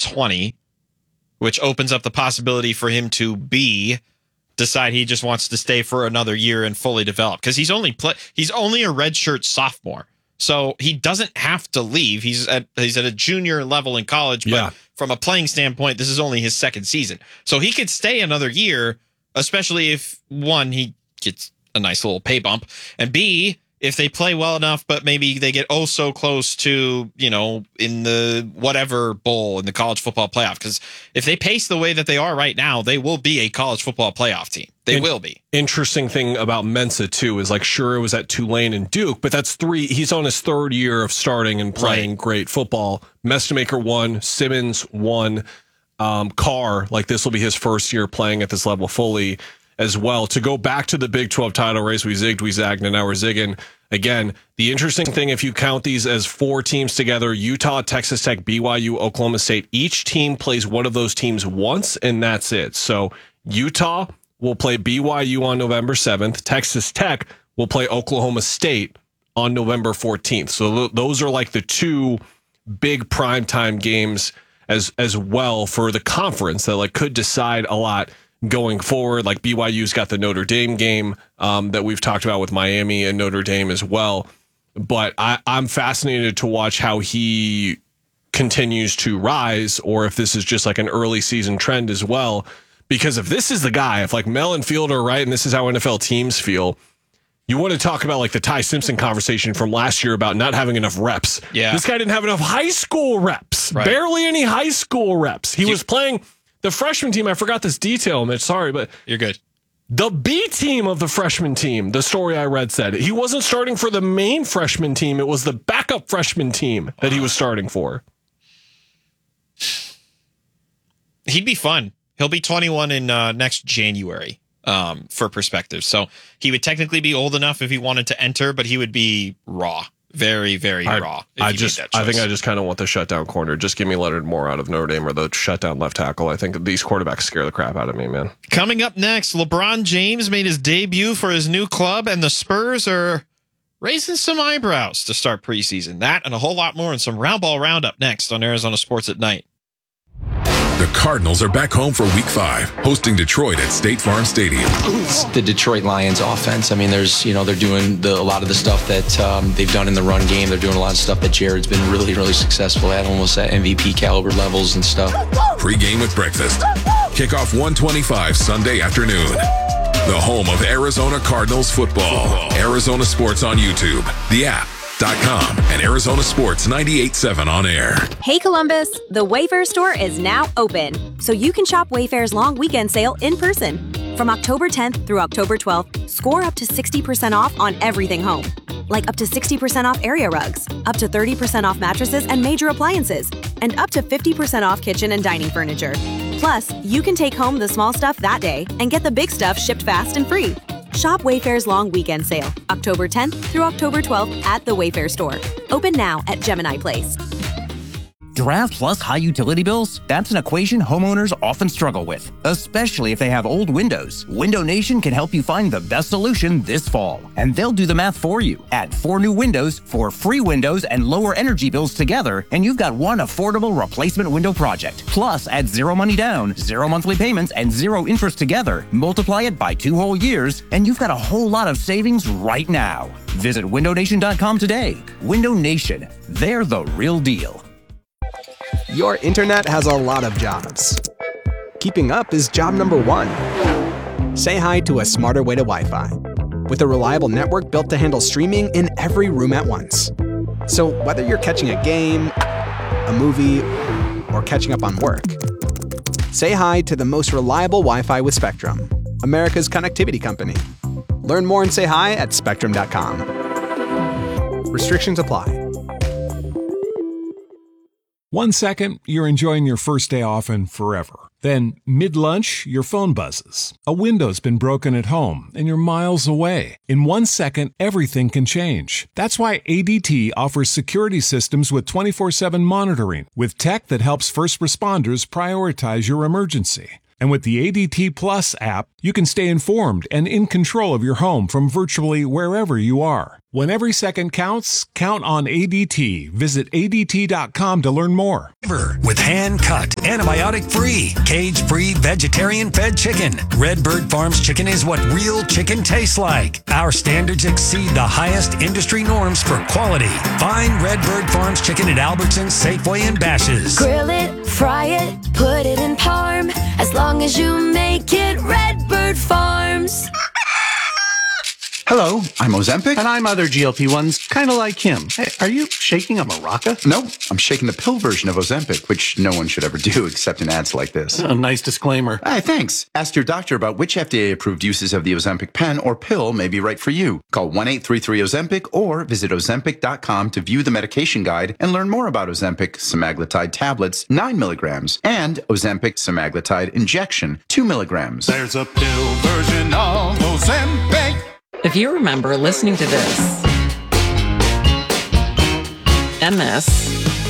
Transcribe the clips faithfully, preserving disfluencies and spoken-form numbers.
twenty, which opens up the possibility for him to B, decide he just wants to stay for another year and fully develop, because he's only play he's only a redshirt sophomore, so he doesn't have to leave. He's at he's at a junior level in college, but yeah. from a playing standpoint, this is only his second season, so he could stay another year, especially if one, he gets a nice little pay bump, and B, if they play well enough, but maybe they get oh so close to, you know, in the whatever bowl in the college football playoff. Because if they pace the way that they are right now, they will be a college football playoff team. They In- will be. Interesting thing about Mensah, too, is like, sure, it was at Tulane and Duke, but that's three. He's on his third year of starting and playing right. great football. Mestamaker won, Simmons won, um, Carr, like this will be his first year playing at this level fully as well. To go back to the Big twelve title race, we zigged, we zagged, and now we're zigging. Again, the interesting thing, if you count these as four teams together, Utah, Texas Tech, B Y U, Oklahoma State, each team plays one of those teams once, and that's it. So Utah will play B Y U on November seventh. Texas Tech will play Oklahoma State on November fourteenth. So th- those are like the two big primetime games as as well for the conference that like could decide a lot going forward. Like B Y U's got the Notre Dame game um, that we've talked about with Miami and Notre Dame as well. But I, I'm fascinated to watch how he continues to rise, or if this is just like an early season trend as well. Because if this is the guy, if like Mel and Field are right, and this is how N F L teams feel, you want to talk about like the Ty Simpson conversation from last year about not having enough reps. Yeah. This guy didn't have enough high school reps, right. barely any high school reps. He you- was playing the freshman team. I forgot this detail, Mitch. Sorry, but you're good. The B team of the freshman team, the story I read said he wasn't starting for the main freshman team. It was the backup freshman team that he was starting for. He'd be fun. He'll be twenty-one in uh, next January, um, for perspective. So he would technically be old enough if he wanted to enter, but he would be raw. Very, very I, raw. I just, I think I just kind of want the shutdown corner. Just give me Leonard Moore out of Notre Dame or the shutdown left tackle. I think these quarterbacks scare the crap out of me, man. Coming up next, LeBron James made his debut for his new club, and the Spurs are raising some eyebrows to start preseason. That and a whole lot more in some Round Ball Roundup next on Arizona Sports at Night. The Cardinals are back home for week five, hosting Detroit at State Farm Stadium. The Detroit Lions offense, I mean, there's, you know, they're doing the, a lot of the stuff that um, they've done in the run game. They're doing a lot of stuff that Jared's been really, really successful at, almost at M V P caliber levels and stuff. Pre-game with breakfast. Kickoff one twenty-five Sunday afternoon. The home of Arizona Cardinals football. Arizona Sports on YouTube, the app. Dot com and Arizona Sports ninety-eight point seven on air. Hey Columbus, the Wayfair store is now open, so you can shop Wayfair's long weekend sale in person. From October tenth through October twelfth, score up to sixty percent off on everything home. Like up to sixty percent off area rugs, up to thirty percent off mattresses and major appliances, and up to fifty percent off kitchen and dining furniture. Plus, you can take home the small stuff that day and get the big stuff shipped fast and free. Shop Wayfair's long weekend sale, October tenth through October twelfth at the Wayfair store. Open now at Gemini Place. Draft plus high utility bills? That's an equation homeowners often struggle with, especially if they have old windows. Window Nation can help you find the best solution this fall, and they'll do the math for you. Add four new windows, four free windows, and lower energy bills together, and you've got one affordable replacement window project. Plus, add zero money down, zero monthly payments, and zero interest together. Multiply it by two whole years, and you've got a whole lot of savings right now. Visit window nation dot com today. Window Nation, they're the real deal. Your internet has a lot of jobs. Keeping up is job number one. Say hi to a smarter way to Wi-Fi. With a reliable network built to handle streaming in every room at once. So whether you're catching a game, a movie, or catching up on work, say hi to the most reliable Wi-Fi with Spectrum, America's connectivity company. Learn more and say hi at spectrum dot com. Restrictions apply. One second, you're enjoying your first day off and forever. Then, mid-lunch, your phone buzzes. A window's been broken at home, and you're miles away. In one second, everything can change. That's why A D T offers security systems with twenty-four seven monitoring, with tech that helps first responders prioritize your emergency. And with the A D T Plus app, you can stay informed and in control of your home from virtually wherever you are. When every second counts, count on A D T. Visit A D T dot com to learn more. With hand-cut, antibiotic-free, cage-free, vegetarian-fed chicken. Redbird Farms chicken is what real chicken tastes like. Our standards exceed the highest industry norms for quality. Find Redbird Farms chicken at Albertsons, Safeway, and Bash's. Grill it, fry it, put it in parm. As long as you make it Redbird Farms. Hello, I'm Ozempic. And I'm other G L P ones, kind of like him. Hey, are you shaking a maraca? No, I'm shaking the pill version of Ozempic, which no one should ever do except in ads like this. A nice disclaimer. Hey, thanks. Ask your doctor about which F D A-approved uses of the Ozempic pen or pill may be right for you. Call one eight three three Ozempic or visit Ozempic dot com to view the medication guide and learn more about Ozempic semaglutide tablets, nine milligrams, and Ozempic semaglutide injection, two milligrams. There's a pill version of Ozempic. If you remember listening to this, and this,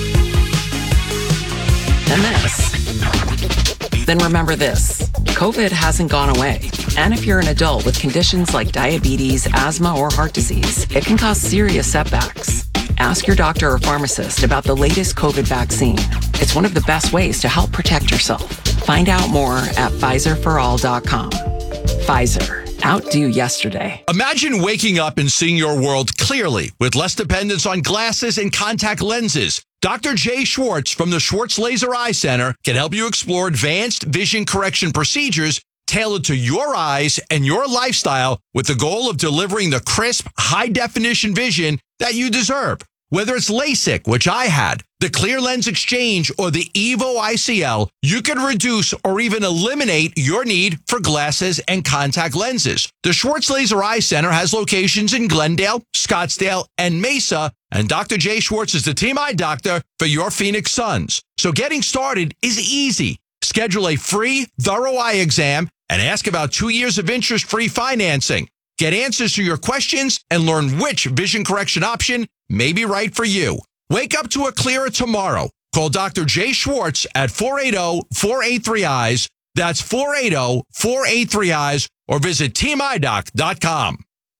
and this, then remember this. COVID hasn't gone away. And if you're an adult with conditions like diabetes, asthma, or heart disease, it can cause serious setbacks. Ask your doctor or pharmacist about the latest COVID vaccine. It's one of the best ways to help protect yourself. Find out more at Pfizer for all dot com. Pfizer. Outdo yesterday. Imagine waking up and seeing your world clearly with less dependence on glasses and contact lenses. Doctor Jay Schwartz from the Schwartz Laser Eye Center can help you explore advanced vision correction procedures tailored to your eyes and your lifestyle with the goal of delivering the crisp, high-definition vision that you deserve. Whether it's LASIK, which I had, the Clear Lens Exchange, or the Evo I C L, you can reduce or even eliminate your need for glasses and contact lenses. The Schwartz Laser Eye Center has locations in Glendale, Scottsdale, and Mesa, and Doctor Jay Schwartz is the team eye doctor for your Phoenix Suns. So getting started is easy. Schedule a free, thorough eye exam and ask about two years of interest-free financing. Get answers to your questions and learn which vision correction option may be right for you. Wake up to a clearer tomorrow. Call Doctor Jay Schwartz at four eight zero, four eight three, eyes. That's four eight zero, four eight three, eyes, or visit team eye doc dot com.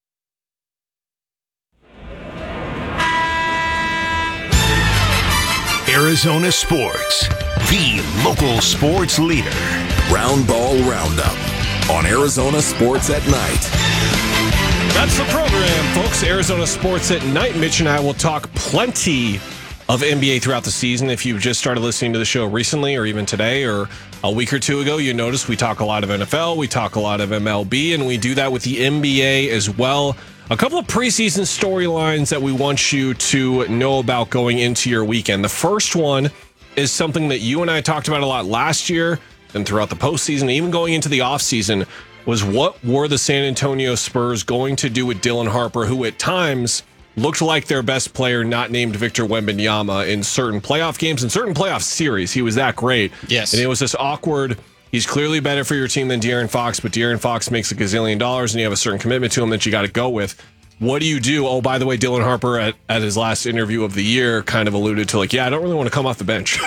Arizona Sports, the local sports leader. Round Ball Roundup on Arizona Sports at Night. That's the program, folks. Arizona Sports at Night. Mitch and I will talk plenty of N B A throughout the season. If you've just started listening to the show recently or even today or a week or two ago, you notice we talk a lot of N F L, we talk a lot of M L B, and we do that with the N B A as well. A couple of preseason storylines that we want you to know about going into your weekend. The first one is something that you and I talked about a lot last year and throughout the postseason, even going into the offseason, was what were the San Antonio Spurs going to do with Dylan Harper, who at times looked like their best player, not named Victor Wembanyama, in certain playoff games and certain playoff series. He was that great. Yes. And it was this awkward, he's clearly better for your team than De'Aaron Fox, but De'Aaron Fox makes a gazillion dollars and you have a certain commitment to him that you got to go with. What do you do? Oh, by the way, Dylan Harper at, at his last interview of the year kind of alluded to like, yeah, I don't really want to come off the bench.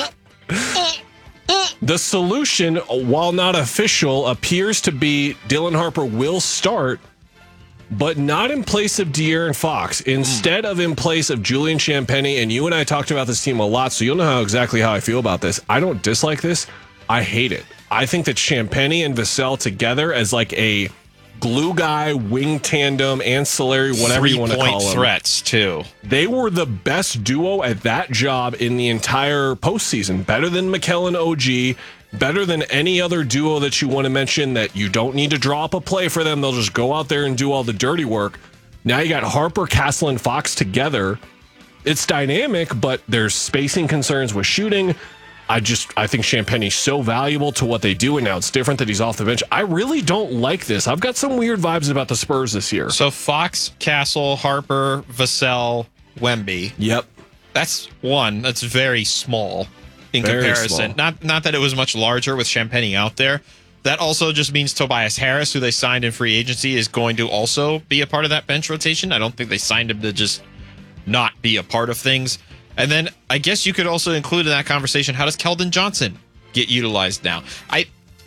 The solution, while not official, appears to be Dylan Harper will start, but not in place of De'Aaron Fox. Instead of in place of Julian Champagnie, and you and I talked about this team a lot, so you'll know how exactly how I feel about this. I don't dislike this. I hate it. I think that Champagnie and Vassell together as like a glue guy, wing tandem, ancillary, whatever you want to call them. Threats, too. They were the best duo at that job in the entire postseason. Better than Mikal and O G, better than any other duo that you want to mention that you don't need to draw up a play for them. They'll just go out there and do all the dirty work. Now you got Harper, Castle, and Fox together. It's dynamic, but there's spacing concerns with shooting. I just, I think Champagnie's so valuable to what they do, and now it's different that he's off the bench. I really don't like this. I've got some weird vibes about the Spurs this year. So Fox, Castle, Harper, Vassell, Wemby. Yep. That's one. That's very small in Very comparison. small. Not not that it was much larger with Champagnie out there. That also just means Tobias Harris, who they signed in free agency, is going to also be a part of that bench rotation. I don't think they signed him to just not be a part of things. And then I guess you could also include in that conversation, how does Keldon Johnson get utilized now? I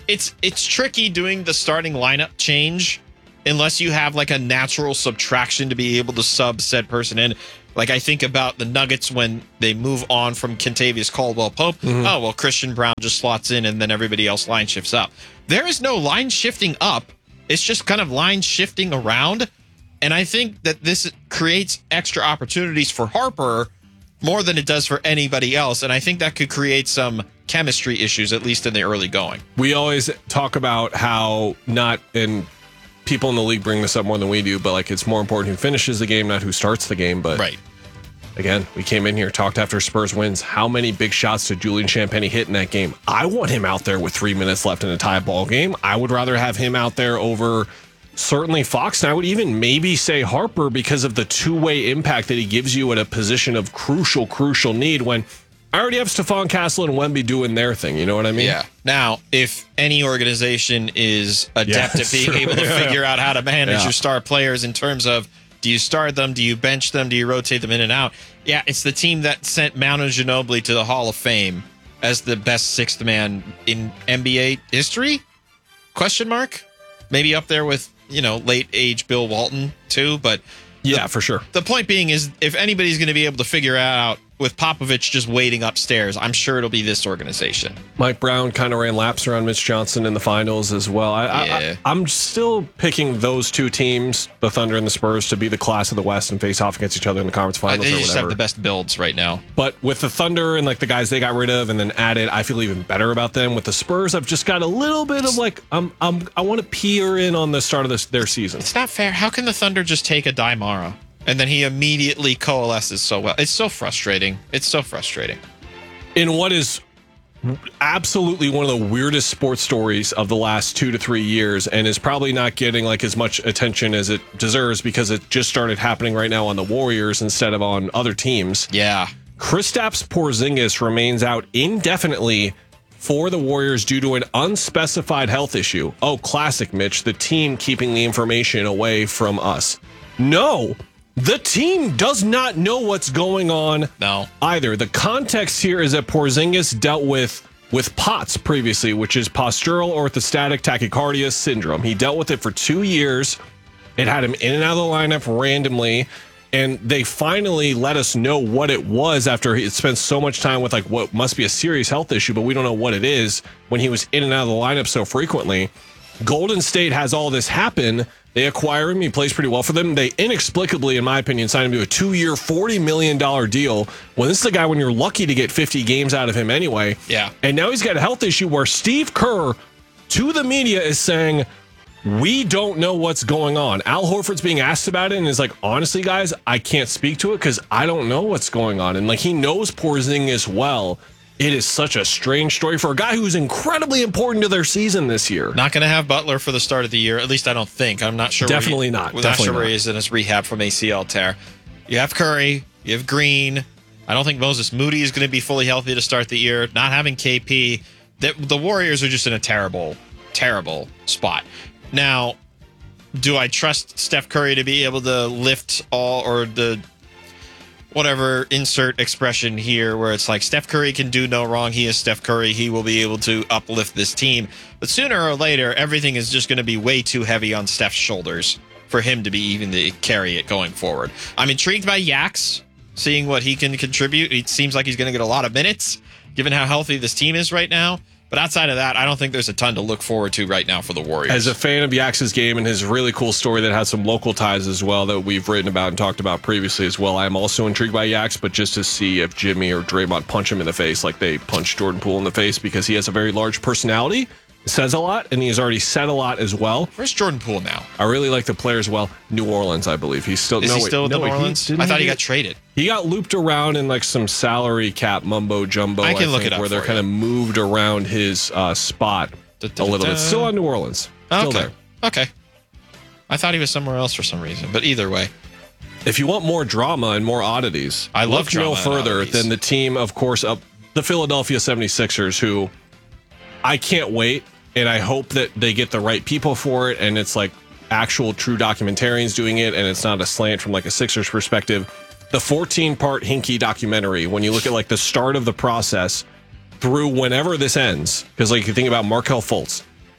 it's it's tricky doing the starting lineup change unless you have like a natural subtraction to be able to sub said person in. Like I think about the Nuggets when they move on from Kentavious Caldwell-Pope. Mm-hmm. Oh, well, Christian Brown just slots in and then everybody else line shifts up. There is no line shifting up. It's just kind of line shifting around. And I think that this creates extra opportunities for Harper more than it does for anybody else. And I think that could create some chemistry issues, at least in the early going. We always talk about how not in people in the league bring this up more than we do, but like it's more important who finishes the game, not who starts the game. But right. Again, we came in here, talked after Spurs wins. How many big shots did Julian Champagnie hit in that game? I want him out there with three minutes left in a tie ball game. I would rather have him out there over certainly Fox. And I would even maybe say Harper because of the two-way impact that he gives you at a position of crucial, crucial need when I already have Stephon Castle and Wemby doing their thing. You know what I mean? Yeah. Now, if any organization is adept Yeah, at being true. able to Yeah. figure out how to manage Yeah. your star players in terms of do you start them, do you bench them, do you rotate them in and out? Yeah, it's the team that sent Manu Ginobili to the Hall of Fame as the best sixth man in N B A history? Question mark? Maybe up there with, you know, late age Bill Walton too, but yeah, for sure. The point being is if anybody's going to be able to figure out with Popovich just waiting upstairs, I'm sure it'll be this organization. Mike Brown kind of ran laps around Mitch Johnson in the finals as well. I, Yeah. I, I'm still picking those two teams, the Thunder and the Spurs, to be the class of the West and face off against each other in the conference Uh, finals they or just whatever. have the best builds right now. But with the Thunder and like the guys they got rid of and then added, I feel even better about them. With the Spurs, I've just got a little bit of like I'm I'm I want to peer in on the start of this their season. It's not fair. How can the Thunder just take a Daimara and then he immediately coalesces so well? It's so frustrating. It's so frustrating. In what is absolutely one of the weirdest sports stories of the last two to three years and is probably not getting like as much attention as it deserves because it just started happening right now on the Warriors instead of on other teams. Yeah. Kristaps Porzingis remains out indefinitely for the Warriors due to an unspecified health issue. Oh, classic, Mitch. The team keeping the information away from us. No. The team does not know what's going on no. either. The context here is that Porzingis dealt with with POTS previously, which is postural orthostatic tachycardia syndrome. He dealt with it for two years. It had him in and out of the lineup randomly, and they finally let us know what it was after he had spent so much time with like what must be a serious health issue, but we don't know what it is when he was in and out of the lineup so frequently. Golden State has all this happen. They acquire him. He plays pretty well for them. They inexplicably, in my opinion, signed him to a two-year, forty million dollars deal. Well, this is the guy when you're lucky to get fifty games out of him anyway. Yeah. And now he's got a health issue where Steve Kerr, to the media, is saying, we don't know what's going on. Al Horford's being asked about it and is like, honestly, guys, I can't speak to it because I don't know what's going on. And like he knows Porzingis well. It is such a strange story for a guy who's incredibly important to their season this year. Not going to have Butler for the start of the year. At least I don't think. I'm not sure. Definitely where he, not. We're Definitely not sure where not. he is in his rehab from A C L tear. You have Curry. You have Green. I don't think Moses Moody is going to be fully healthy to start the year. Not having K P. The, the Warriors are just in a terrible, terrible spot. Now, do I trust Steph Curry to be able to lift all or the whatever insert expression here where it's like Steph Curry can do no wrong. He is Steph Curry. He will be able to uplift this team. But sooner or later, everything is just going to be way too heavy on Steph's shoulders for him to be even to carry it going forward. I'm intrigued by Yax, seeing what he can contribute. It seems like he's going to get a lot of minutes, given how healthy this team is right now. But outside of that, I don't think there's a ton to look forward to right now for the Warriors. As a fan of Yax's game and his really cool story that has some local ties as well that we've written about and talked about previously as well, I'm also intrigued by Yax, but just to see if Jimmy or Draymond punch him in the face like they punched Jordan Poole in the face because he has a very large personality, says a lot, and he's already said a lot as well. Where's Jordan Poole now? I really like the player as well. New Orleans, I believe. He's still Is no, he wait, still with no, New wait, Orleans? didn't I thought he get- got traded. He got looped around in like some salary cap mumbo jumbo. I can look think, it up where they're for kind you. of moved around his uh, spot a little bit. Still on New Orleans. Still Okay. there. Okay. I thought he was somewhere else for some reason, but either way. If you want more drama and more oddities, I love look drama no and further oddities. than the team, of course, of the Philadelphia seventy-sixers, who I can't wait, and I hope that they get the right people for it, and it's like actual true documentarians doing it, and it's not a slant from like a Sixers perspective. The fourteen-part Hinkie documentary, when you look at like the start of the process through whenever this ends, because like you think about Markelle Fultz,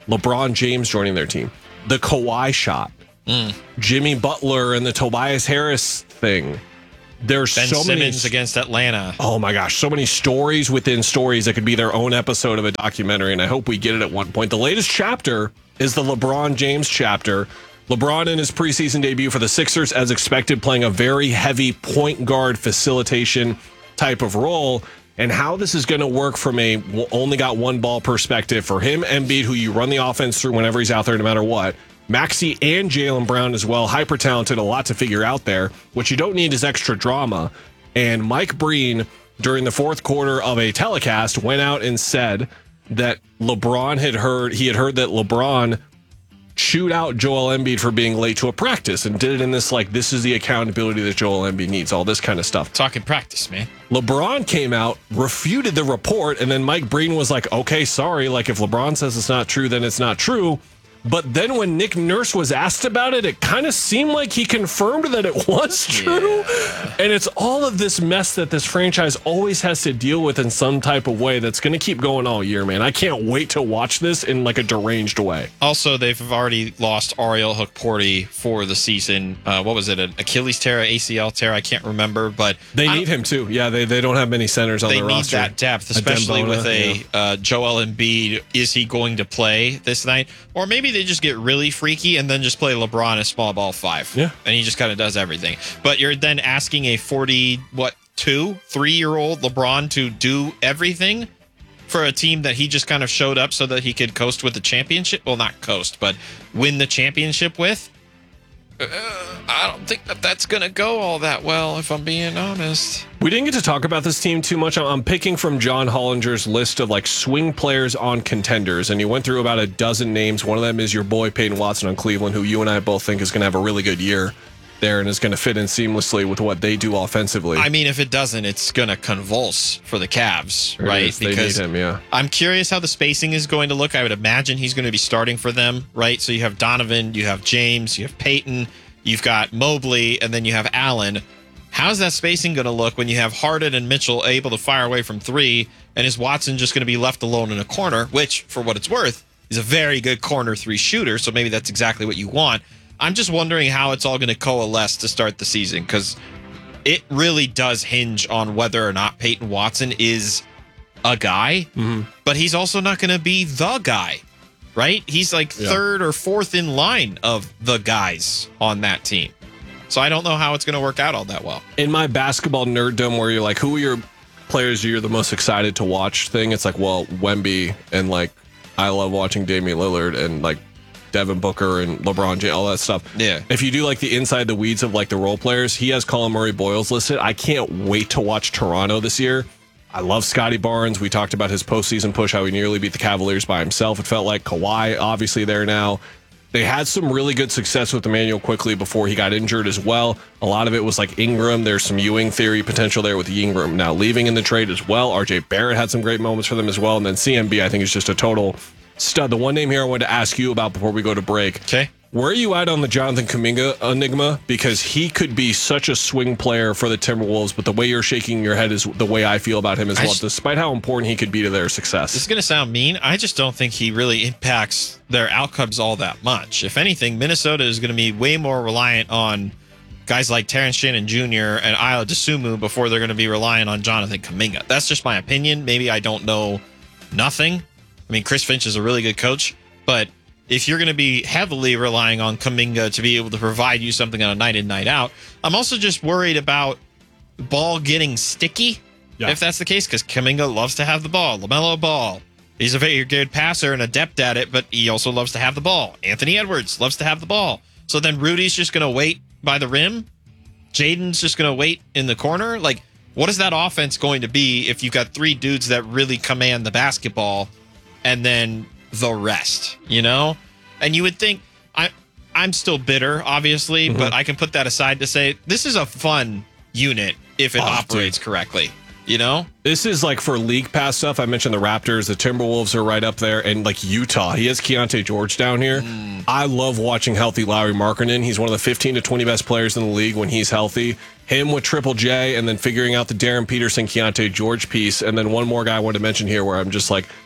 LeBron James joining their team, the Kawhi shot, mm. Jimmy Butler and the Tobias Harris thing. There's Ben so Simmons many against Atlanta. Oh my gosh, so many stories within stories that could be their own episode of a documentary, and I hope we get it at one point. The latest chapter is the LeBron James chapter. LeBron in his preseason debut for the Sixers, as expected, playing a very heavy point guard facilitation type of role, and how this is going to work from a only got one ball perspective for him, Embiid, who you run the offense through whenever he's out there, no matter what. Maxey and Jaylen Brown as well, hyper talented, a lot to figure out there. What you don't need is extra drama. And Mike Breen, during the fourth quarter of a telecast, went out and said that LeBron had heard, he had heard that LeBron chewed out Joel Embiid for being late to a practice and did it in this, like, this is the accountability that Joel Embiid needs, all this kind of stuff. Talking practice, man. LeBron came out, refuted the report, and then Mike Breen was like, okay, sorry, like, if LeBron says it's not true, then it's not true. But then when Nick Nurse was asked about it, it kind of seemed like he confirmed that it was true. Yeah. And it's all of this mess that this franchise always has to deal with in some type of way that's going to keep going all year, man. I can't wait to watch this in like a deranged way. Also, they've already lost Ariel Hukporti for the season. Uh, what was it, an Achilles tear, A C L tear? I can't remember, but they need him too. Yeah, they, they don't have many centers on their roster. They need that depth, especially a with a yeah. uh, Joel Embiid. Is he going to play this night? Or maybe they just get really freaky and then just play LeBron as small ball five. Yeah. And he just kind of does everything. But you're then asking a forty, what, two, three-year-old LeBron to do everything for a team that he just kind of showed up so that he could coast with the championship. Well, not coast, but win the championship with. Uh, I don't think that that's going to go all that well, if I'm being honest. We didn't get to talk about this team too much. I'm picking from John Hollinger's list of like swing players on contenders, and he went through about a dozen names. One of them is your boy Peyton Watson on Cleveland, who you and I both think is going to have a really good year there and is going to fit in seamlessly with what they do offensively. I mean, if it doesn't, it's going to convulse for the Cavs, right? It is. They because need him, yeah. I'm curious how the spacing is going to look. I would imagine he's going to be starting for them, right? So you have Donovan, you have James, you have Peyton, you've got Mobley, and then you have Allen. How's that spacing going to look when you have Harden and Mitchell able to fire away from three, and is Watson just going to be left alone in a corner, which, for what it's worth, is a very good corner three shooter, so maybe that's exactly what you want. I'm just wondering how it's all going to coalesce to start the season, because it really does hinge on whether or not Peyton Watson is a guy, mm-hmm. but he's also not going to be the guy, right? He's like yeah. third or fourth in line of the guys on that team. So I don't know how it's going to work out all that well. In my basketball nerddom, where you're like, who are your players you're the most excited to watch thing, it's like, well, Wemby, and like, I love watching Damian Lillard, and like Devin Booker and LeBron James, all that stuff. Yeah. If you do like the inside the weeds of like the role players, he has Colin Murray Boyles listed. I can't wait to watch Toronto this year. I love Scotty Barnes. We talked about his postseason push, how he nearly beat the Cavaliers by himself. It felt like Kawhi, obviously there now. They had some really good success with Emmanuel Quickley before he got injured as well. A lot of it was like Ingram. There's some Ewing theory potential there with Ingram now leaving in the trade as well. R J Barrett had some great moments for them as well. And then C M B, I think, is just a total stud. The one name here I wanted to ask you about before we go to break. Okay. Where are you at on the Jonathan Kuminga enigma? Because he could be such a swing player for the Timberwolves, but the way you're shaking your head is the way I feel about him as I well, just, despite how important he could be to their success. This is going to sound mean. I just don't think he really impacts their outcomes all that much. If anything, Minnesota is going to be way more reliant on guys like Terrence Shannon Junior and Ayo Dosunmu before they're going to be relying on Jonathan Kuminga. That's just my opinion. Maybe I don't know nothing. I mean, Chris Finch is a really good coach, but if you're going to be heavily relying on Kuminga to be able to provide you something on a night in, night out, I'm also just worried about ball getting sticky, yeah. if that's the case, because Kuminga loves to have the ball. LaMelo Ball, he's a very good passer and adept at it, but he also loves to have the ball. Anthony Edwards loves to have the ball. So then Rudy's just going to wait by the rim. Jaden's just going to wait in the corner. Like, what is that offense going to be if you've got three dudes that really command the basketball and then the rest, you know? And you would think, I, I'm still bitter, obviously, mm-hmm. but I can put that aside to say this is a fun unit if it oh, operates dude. correctly, you know? This is like for league pass stuff. I mentioned the Raptors, the Timberwolves are right up there, and like Utah. He has Keontae George down here. Mm. I love watching healthy Lauri Markkanen. He's one of the fifteen to twenty best players in the league when he's healthy. Him with Triple J, and then figuring out the Darren Peterson, Keontae George piece. And then one more guy I wanted to mention here where I'm just like,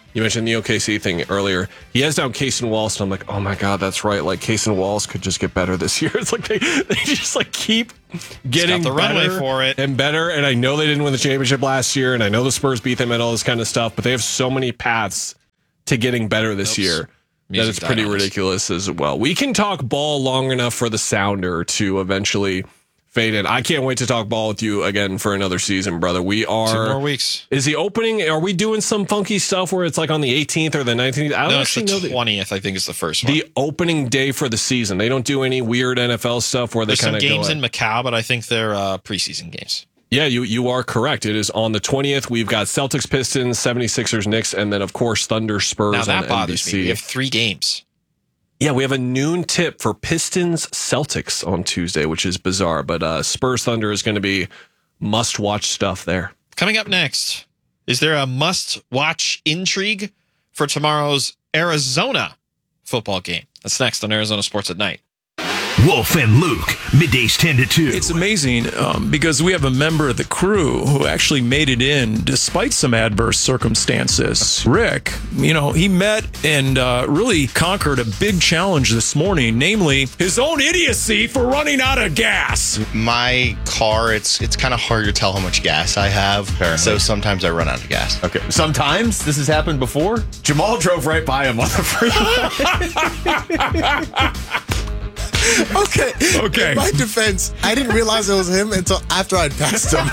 You mentioned the O K C thing earlier. He has down Casey Wallace, and I'm like, oh my God, that's right. Like, Casey Wallace could just get better this year. It's like they, they just like keep getting the runway for it and better. And I know they didn't win the championship last year, and I know the Spurs beat them and all this kind of stuff, but they have so many paths to getting better this Oops. year Music that it's pretty dynamics. ridiculous as well. We can talk ball long enough for the sounder to eventually fade in. I can't wait to talk ball with you again for another season, brother. We are two more weeks. Is the opening? Are we doing some funky stuff where it's like on the eighteenth or the nineteenth? I don't no, actually it's the know. twentieth. I think is the first one. The opening day for the season. They don't do any weird N F L stuff where There's they kind of some games go in Macau, but I think they're uh, preseason games. Yeah, you you are correct. It is on the twentieth. We've got Celtics, Pistons, seventy-sixers, Knicks, and then of course Thunder, Spurs. Now that on bothers N B C. me. We have three games. Yeah, we have a noon tip for Pistons Celtics on Tuesday, which is bizarre. But uh, Spurs Thunder is going to be must-watch stuff there. Coming up next, is there a must-watch intrigue for tomorrow's Arizona football game? That's next on Arizona Sports at Night. Wolf and Luke, middays ten to two. It's amazing um, because we have a member of the crew who actually made it in despite some adverse circumstances. Rick, you know, he met and uh, really conquered a big challenge this morning, namely his own idiocy for running out of gas. My car, it's it's kind of hard to tell how much gas I have, Apparently. so sometimes I run out of gas. Okay, sometimes this has happened before. Jamal drove right by him on the freeway. Okay. Okay. In my defense, I didn't realize it was him until after I'd passed him.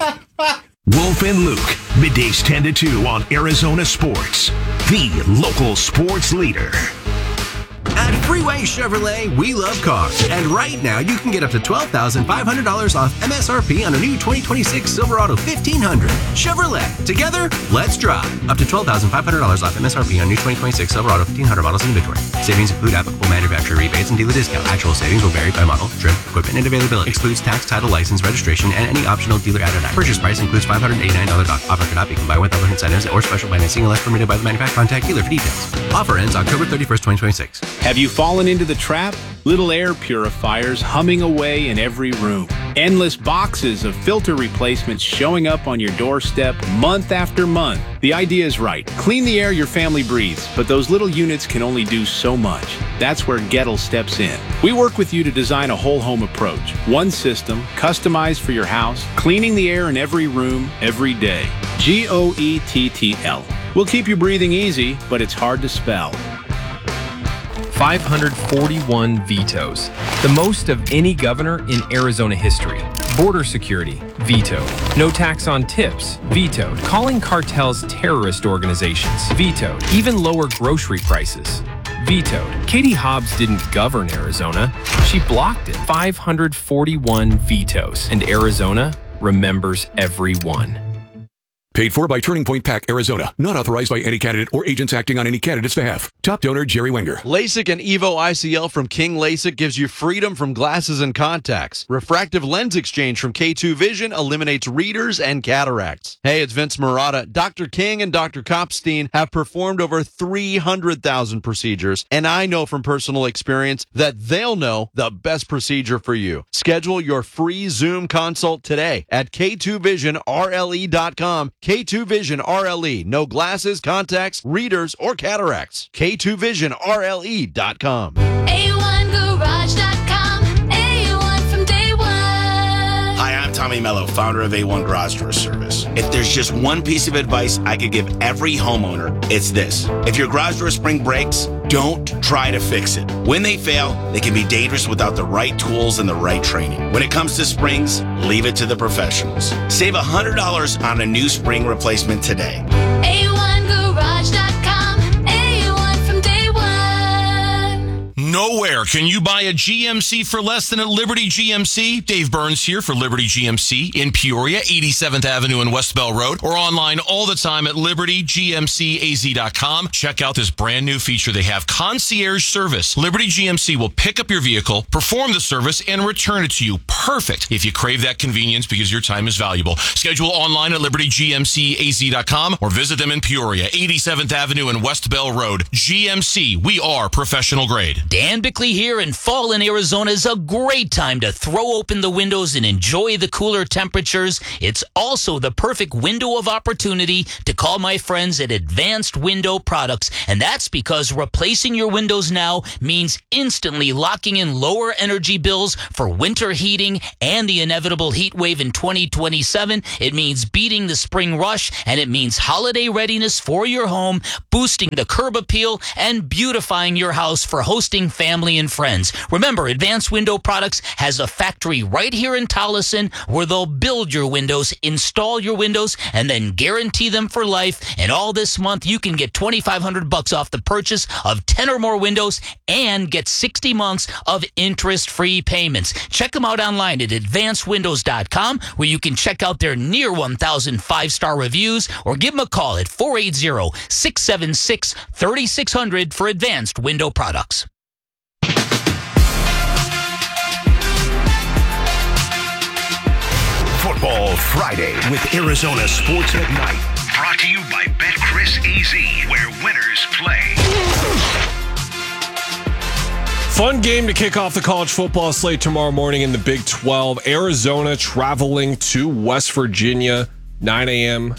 Wolf and Luke, middays ten to two on Arizona Sports, the local sports leader. At Freeway Chevrolet, we love cars. And right now, you can get up to twelve thousand five hundred dollars off M S R P on a new twenty twenty-six Silverado fifteen hundred. Chevrolet. Together, let's drive. Up to twelve thousand five hundred dollars off M S R P on new twenty twenty-six Silverado fifteen hundred models in inventory. Savings include applicable manufacturer rebates and dealer discount. Actual savings will vary by model, trim, equipment, and availability. Excludes tax, title, license, registration, and any optional dealer added on. Purchase price includes five hundred eighty-nine dollars dock. Offer cannot be combined with other incentives or special financing unless permitted by the manufacturer. Contact dealer for details. Offer ends October thirty-first, twenty twenty-six. Have you fallen into the trap? Little air purifiers humming away in every room. Endless boxes of filter replacements showing up on your doorstep month after month. The idea is right. Clean the air your family breathes, but those little units can only do so much. That's where Gettle steps in. We work with you to design a whole home approach. One system, customized for your house, cleaning the air in every room, every day. G O E T T L. We'll keep you breathing easy, but it's hard to spell. five hundred forty-one vetoes, the most of any governor in Arizona history. Border security, vetoed. No tax on tips, vetoed. Calling cartels terrorist organizations, vetoed. Even lower grocery prices, vetoed. Katie Hobbs didn't govern Arizona, she blocked it. five hundred forty-one vetoes, and Arizona remembers every one. Paid for by Turning Point Pack, Arizona. Not authorized by any candidate or agents acting on any candidate's behalf. Top donor, Jerry Wenger. LASIK and Evo I C L from King LASIK gives you freedom from glasses and contacts. Refractive lens exchange from K two Vision eliminates readers and cataracts. Hey, it's Vince Murata. Doctor King and Doctor Kopstein have performed over three hundred thousand procedures, and I know from personal experience that they'll know the best procedure for you. Schedule your free Zoom consult today at K two vision R L E dot com. K two Vision R L E. No glasses, contacts, readers, or cataracts. K two vision R L E dot com. A one garage dot com. A one from day one. Hi, I'm Tommy Mello, founder of A one Garage Door Service. If there's just one piece of advice I could give every homeowner, it's this. If your garage door spring breaks, don't try to fix it. When they fail, they can be dangerous without the right tools and the right training. When it comes to springs, leave it to the professionals. Save one hundred dollars on a new spring replacement today. A one garage dot com. A one from day one. Nowhere can you buy a G M C for less than at Liberty G M C. Dave Burns here for Liberty G M C in Peoria, eighty-seventh Avenue and West Bell Road, or online all the time at liberty g m c a z dot com. Check out this brand new feature they have, concierge service. Liberty G M C will pick up your vehicle, perform the service, and return it to you. Perfect if you crave that convenience because your time is valuable. Schedule online at liberty g m c a z dot com or visit them in Peoria, eighty-seventh Avenue and West Bell Road. G M C, we are professional grade. Dan Bickley Finally here, and fall in Arizona is a great time to throw open the windows and enjoy the cooler temperatures. It's also the perfect window of opportunity to call my friends at Advanced Window Products. And that's because replacing your windows now means instantly locking in lower energy bills for winter heating and the inevitable heat wave in twenty twenty-seven. It means beating the spring rush, and it means holiday readiness for your home, boosting the curb appeal, and beautifying your house for hosting family and friends. Remember, Advanced Window Products has a factory right here in Tolleson where they'll build your windows, install your windows, and then guarantee them for life. And all this month, you can get twenty-five hundred bucks off the purchase of ten or more windows and get sixty months of interest-free payments. Check them out online at advanced windows dot com, where you can check out their near one thousand five-star reviews, or give them a call at four eight zero, six seven six, three six zero zero for Advanced Window Products. Football Friday with Arizona Sports at Night. Brought to you by BetCris A Z, where winners play. Fun game to kick off the college football slate tomorrow morning in the Big twelve. Arizona traveling to West Virginia, nine a.m.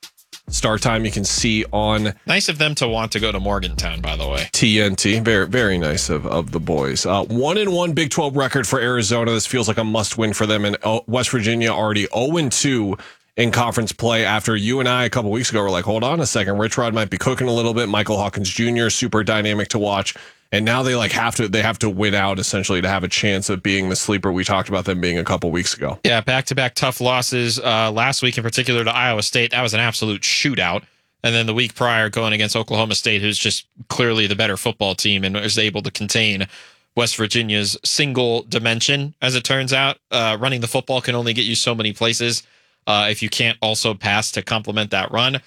start time. You can see on nice of them to want to go to Morgantown, by the way. T N T. Very, very nice of, of the boys. Uh, one and one Big twelve record for Arizona. This feels like a must win for them. And uh, West Virginia already oh and two in conference play after you and I a couple weeks ago were like, hold on a second. Rich Rod might be cooking a little bit. Michael Hawkins Junior, super dynamic to watch. And now they like have to they have to win out essentially to have a chance of being the sleeper we talked about them being a couple weeks ago. Yeah, back-to-back tough losses. Uh, last week in particular to Iowa State, that was an absolute shootout. And then the week prior going against Oklahoma State, who's just clearly the better football team and was able to contain West Virginia's single dimension. As it turns out, uh, running the football can only get you so many places uh, if you can't also pass to complement that run.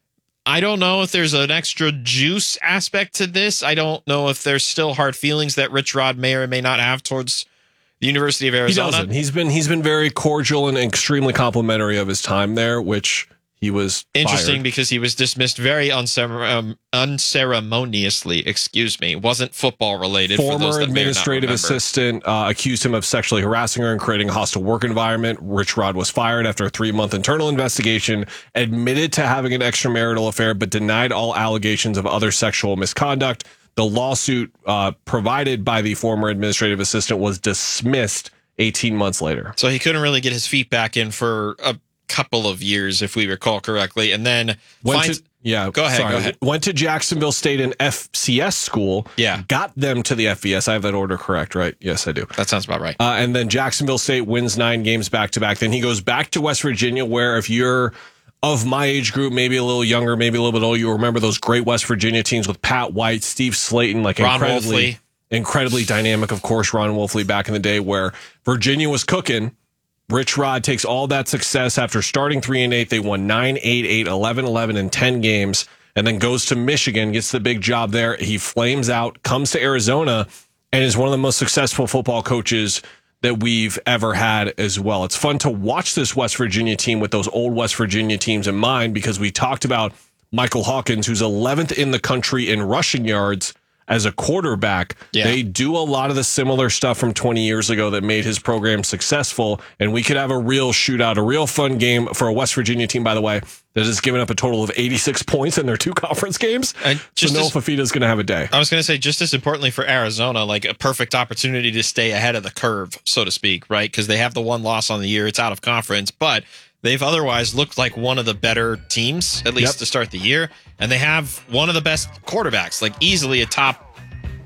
I don't know if there's an extra juice aspect to this. I don't know if there's still hard feelings that Rich Rod may or may not have towards the University of Arizona. He doesn't. He's been he's been very cordial and extremely complimentary of his time there, which he was interesting fired. because he was dismissed very uncere- um, unceremoniously. Excuse me, wasn't football related. Former for those that administrative assistant uh, accused him of sexually harassing her and creating a hostile work environment. Rich Rod was fired after a three-month internal investigation, admitted to having an extramarital affair, but denied all allegations of other sexual misconduct. The lawsuit uh, provided by the former administrative assistant was dismissed eighteen months later. So he couldn't really get his feet back in for a couple of years, if we recall correctly, and then went finds, to, yeah, go ahead, sorry, go ahead. Went to Jacksonville State and F C S school. Yeah, got them to the F B S. I have that order correct, right? Yes, I do. That sounds about right. Uh, and then Jacksonville State wins nine games back to back. Then he goes back to West Virginia, where if you're of my age group, maybe a little younger, maybe a little bit older, you remember those great West Virginia teams with Pat White, Steve Slayton, like Ron incredibly, Wolfley. incredibly dynamic. Of course, Ron Wolfley back in the day, where Virginia was cooking. Rich Rod takes all that success after starting three and eight. They won nine, eight, eight, eleven, eleven, and ten games, and then goes to Michigan, gets the big job there. He flames out, comes to Arizona, and is one of the most successful football coaches that we've ever had as well. It's fun to watch this West Virginia team with those old West Virginia teams in mind, because we talked about Michael Hawkins, who's eleventh in the country in rushing yards as a quarterback. Yeah. They do a lot of the similar stuff from twenty years ago that made his program successful, and we could have a real shootout, a real fun game for a West Virginia team, by the way, that has given up a total of eighty-six points in their two conference games. And just so Noah as, Fafita is going to have a day. I was going to say, just as importantly for Arizona, like a perfect opportunity to stay ahead of the curve, so to speak, right? Because they have the one loss on the year. It's out of conference, but they've otherwise looked like one of the better teams, at least Yep. to start the year. And they have one of the best quarterbacks, like easily a top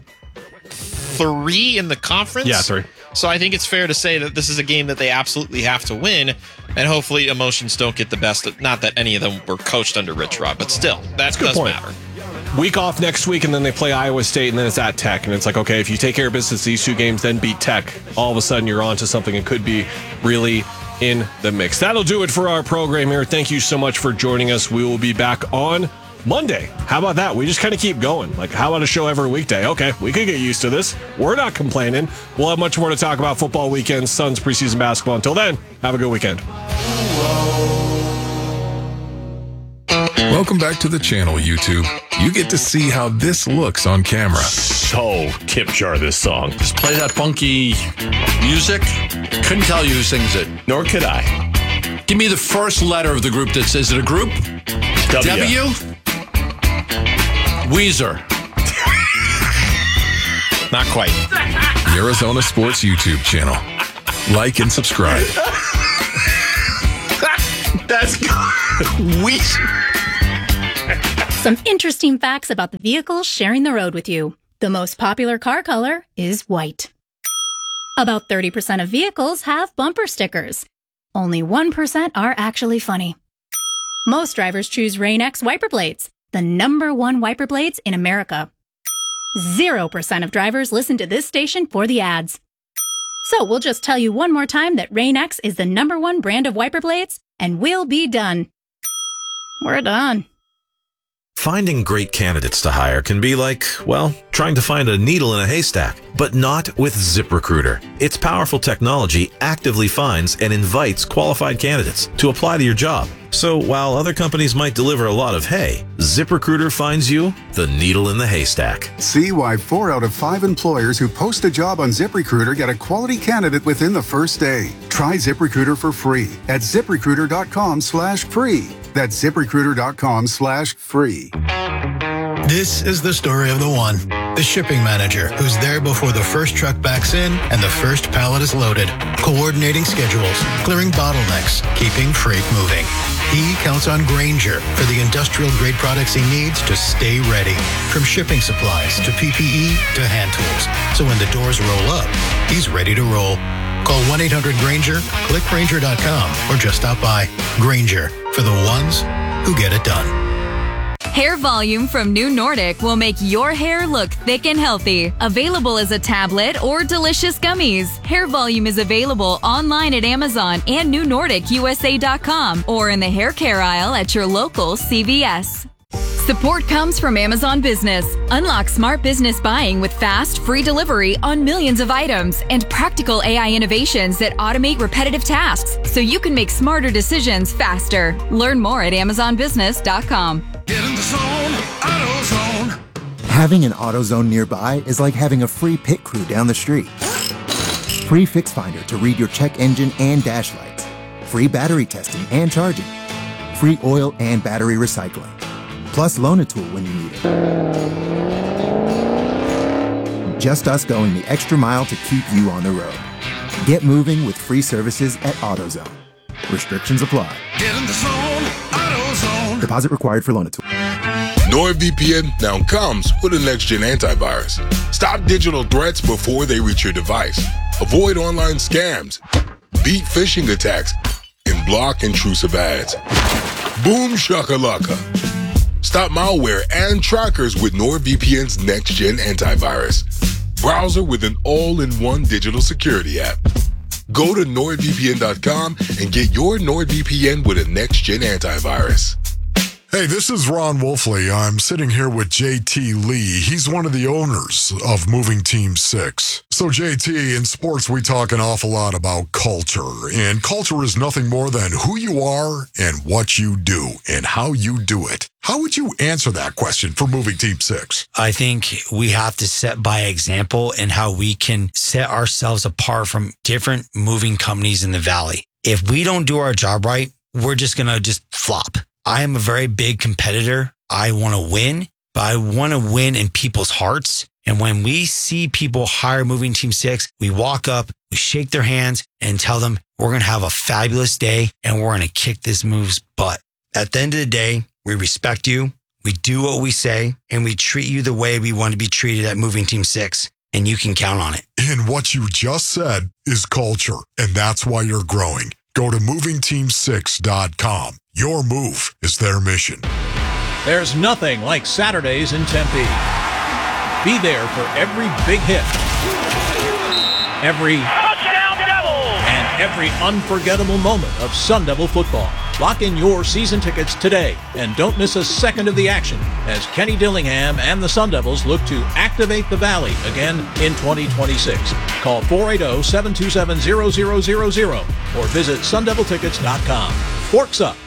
three in the conference. Yeah, three. So I think it's fair to say that this is a game that they absolutely have to win, and hopefully emotions don't get the best of, not that any of them were coached under Rich Rod, but still, that a good does point. matter. Week off next week, and then they play Iowa State, and then it's at Tech. And it's like, okay, if you take care of business these two games, then beat Tech, all of a sudden you're on to something and could be really in the mix. That'll do it for our program here. Thank you so much for joining us. We will be back on Monday. How about that? We just kind of keep going. Like, how about a show every weekday? Okay, we could get used to this. We're not complaining. We'll have much more to talk about football weekends, Suns preseason basketball. Until then, have a good weekend. Welcome back to the channel, YouTube. you get to see how this looks on camera. So tip jar this song. Just play that funky music. Couldn't tell you who sings it. Nor could I. Give me the first letter of the group that says it a group. W. W? Weezer. Not quite. The Arizona Sports YouTube channel. Like and subscribe. That's Weezer. Some interesting facts about the vehicles sharing the road with you. The most popular car color is white. About thirty percent of vehicles have bumper stickers. Only one percent are actually funny. Most drivers choose Rain-X wiper blades, the number one wiper blades in America. Zero percent of drivers listen to this station for the ads. So we'll just tell you one more time that Rain-X is the number one brand of wiper blades, and we'll be done. We're done. Finding great candidates to hire can be like, well, trying to find a needle in a haystack, but not with ZipRecruiter. Its powerful technology actively finds and invites qualified candidates to apply to your job. So while other companies might deliver a lot of hay, ZipRecruiter finds you the needle in the haystack. See why four out of five employers who post a job on ZipRecruiter get a quality candidate within the first day. Try ZipRecruiter for free at ZipRecruiter.com slash free. That's ZipRecruiter.com slash free. This is the story of the one, the shipping manager, who's there before the first truck backs in and the first pallet is loaded, coordinating schedules, clearing bottlenecks, keeping freight moving. He counts on Grainger for the industrial-grade products he needs to stay ready, from shipping supplies to P P E to hand tools. So when the doors roll up, he's ready to roll. Call one eight hundred Grainger, click Grainger dot com, or just stop by. Grainger, for the ones who get it done. Hair Volume from New Nordic will make your hair look thick and healthy. Available as a tablet or delicious gummies. Hair Volume is available online at Amazon and New Nordic U S A dot com or in the hair care aisle at your local C V S. Support comes from Amazon Business. Unlock smart business buying with fast, free delivery on millions of items and practical A I innovations that automate repetitive tasks so you can make smarter decisions faster. Learn more at Amazon Business dot com. Get in the zone, AutoZone. Having an AutoZone nearby is like having a free pit crew down the street. Free Fix Finder to read your check engine and dash lights. Free battery testing and charging. Free oil and battery recycling. Plus Loan-A-Tool when you need it. Just us going the extra mile to keep you on the road. Get moving with free services at AutoZone. Restrictions apply. Get in the zone, AutoZone. Deposit required for Loan-A-Tool. NordVPN now comes with a next-gen antivirus. Stop digital threats before they reach your device. Avoid online scams. Beat phishing attacks. And block intrusive ads. Boom shakalaka. Stop malware and trackers with NordVPN's next-gen antivirus. Browser with an all-in-one digital security app. Go to Nord V P N dot com and get your NordVPN with a next-gen antivirus. Hey, this is Ron Wolfley. I'm sitting here with J T Lee. He's one of the owners of Moving Team six. So, J T, in sports, we talk an awful lot about culture. And culture is nothing more than who you are and what you do and how you do it. How would you answer that question for Moving Team six? I think we have to set by example in how we can set ourselves apart from different moving companies in the Valley. If we don't do our job right, we're just going to just flop. I am a very big competitor. I want to win, but I want to win in people's hearts. And when we see people hire Moving Team six, we walk up, we shake their hands and tell them we're going to have a fabulous day and we're going to kick this move's butt. At the end of the day, we respect you, we do what we say, and we treat you the way we want to be treated at Moving Team six, and you can count on it. And what you just said is culture, and that's why you're growing. Go to moving team six dot com. Your move is their mission. There's nothing like Saturdays in Tempe. Be there for every big hit, every touchdown Devils, and every unforgettable moment of Sun Devil football. Lock in your season tickets today and don't miss a second of the action as Kenny Dillingham and the Sun Devils look to activate the Valley again in twenty twenty-six. Call four eight zero, seven two seven, zero zero zero zero or visit sun devil tickets dot com. Forks up.